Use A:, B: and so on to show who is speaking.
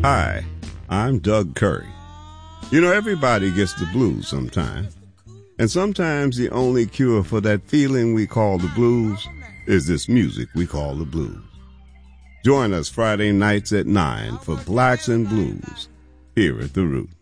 A: Hi, I'm Doug Curry. You know, everybody gets the blues sometime. And sometimes the only cure for that feeling we call the blues is this music we call the blues. Join us Friday nights at 9 for Blacks and Blues here at The Root.